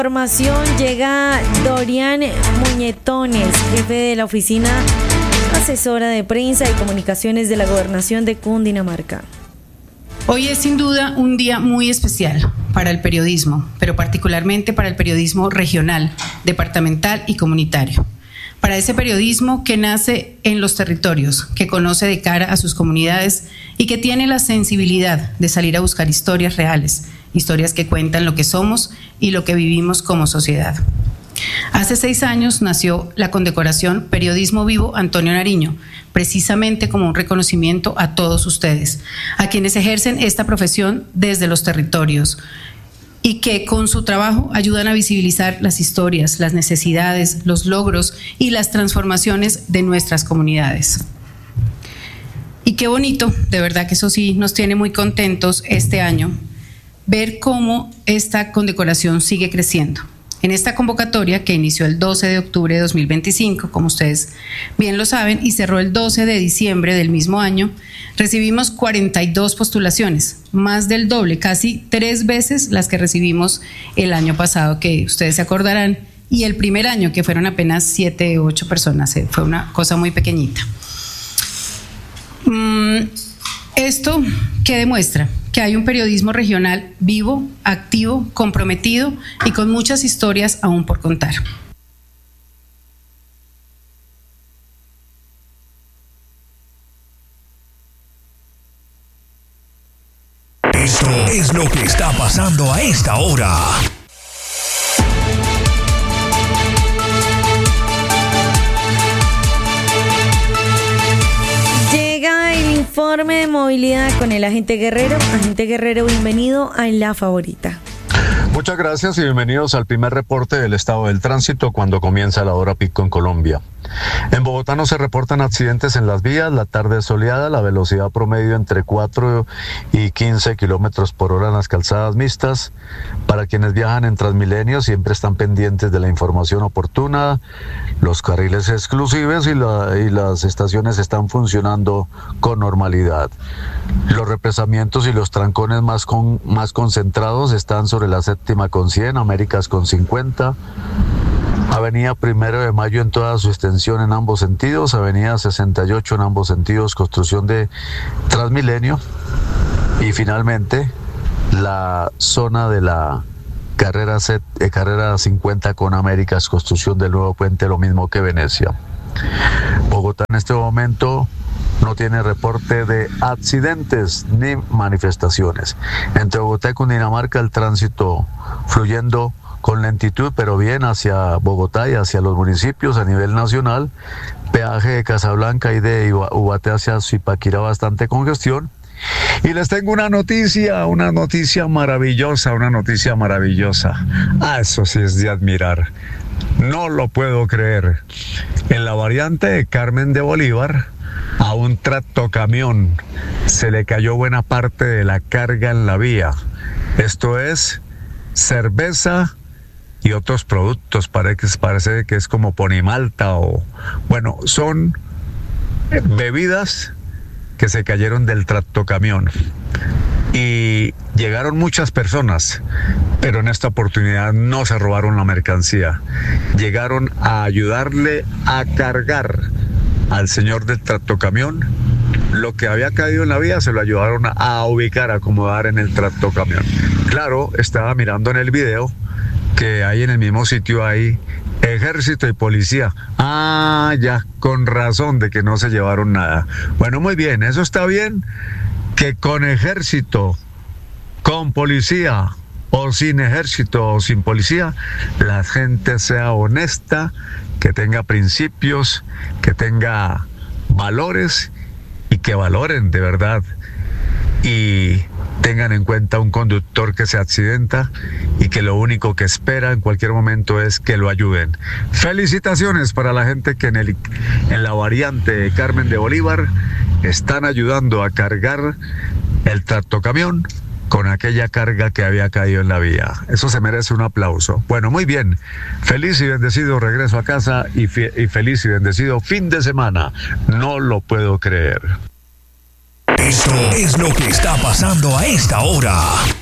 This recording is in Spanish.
Información llega Dorian Muñetones, jefe de la oficina asesora de prensa y comunicaciones de la Gobernación de Cundinamarca. Hoy es sin duda un día muy especial para el periodismo, pero particularmente para el periodismo regional, departamental y comunitario. Para ese periodismo que nace en los territorios, que conoce de cara a sus comunidades y que tiene la sensibilidad de salir a buscar historias reales, historias que cuentan lo que somos y lo que vivimos como sociedad. Hace 6 años nació la condecoración Periodismo Vivo Antonio Nariño, precisamente como un reconocimiento a todos ustedes, a quienes ejercen esta profesión desde los territorios y que con su trabajo ayudan a visibilizar las historias, las necesidades, los logros y las transformaciones de nuestras comunidades. Y qué bonito, de verdad que eso sí nos tiene muy contentos este año, ver cómo esta condecoración sigue creciendo. En esta convocatoria, que inició el 12 de octubre de 2025, como ustedes bien lo saben, y cerró el 12 de diciembre del mismo año, recibimos 42 postulaciones, más del doble, casi 3 veces las que recibimos el año pasado, que ustedes se acordarán, y el primer año, que fueron apenas 7 u 8 personas, fue una cosa muy pequeñita. ¿Esto qué demuestra? Que hay un periodismo regional vivo, activo, comprometido y con muchas historias aún por contar. Esto es lo que está pasando a esta hora. Informe de movilidad con el agente Guerrero. Agente Guerrero, bienvenido a La Favorita. Muchas gracias y bienvenidos al primer reporte del estado del tránsito cuando comienza la hora pico en Colombia. En Bogotá no se reportan accidentes en las vías, la tarde es soleada, la velocidad promedio entre 4 y 15 kilómetros por hora en las calzadas mixtas. Para quienes viajan en Transmilenio siempre están pendientes de la información oportuna, los carriles exclusivos y las estaciones están funcionando con normalidad. Los represamientos y los trancones más concentrados están sobre la séptima con 100, Américas con 50, Avenida 1 de Mayo en toda su extensión en ambos sentidos, Avenida 68 en ambos sentidos, construcción de Transmilenio, y finalmente la zona de la carrera 50 con Américas, construcción del nuevo puente, lo mismo que Venecia. Bogotá en este momento no tiene reporte de accidentes ni manifestaciones. Entre Bogotá y Cundinamarca el tránsito fluyendo con lentitud, pero bien hacia Bogotá y hacia los municipios a nivel nacional. Peaje de Casablanca y de Ubaté hacia Zipaquirá bastante congestión. Y les tengo una noticia maravillosa. Eso sí es de admirar. No lo puedo creer. En la variante de Carmen de Bolívar, a un tractocamión se le cayó buena parte de la carga en la vía. Esto es cerveza y otros productos, parece que es como ponimalta o... Bueno, son bebidas que se cayeron del tractocamión. Y llegaron muchas personas, pero en esta oportunidad no se robaron la mercancía. Llegaron a ayudarle a cargar al señor del tractocamión. Lo que había caído en la vía se lo ayudaron a ubicar, a acomodar en el tractocamión. Claro, estaba mirando en el video que ahí en el mismo sitio hay ejército y policía. Ah, ya, con razón de que no se llevaron nada. Bueno, muy bien, eso está bien, que con ejército, con policía o sin ejército o sin policía, la gente sea honesta, que tenga principios, que tenga valores y que valoren de verdad y tengan en cuenta un conductor que se accidenta y que lo único que espera en cualquier momento es que lo ayuden. Felicitaciones para la gente que en la variante de Carmen de Bolívar están ayudando a cargar el tractocamión con aquella carga que había caído en la vía. Eso se merece un aplauso. Bueno, muy bien. Feliz y bendecido regreso a casa y feliz y bendecido fin de semana. No lo puedo creer. Esto es lo que está pasando a esta hora.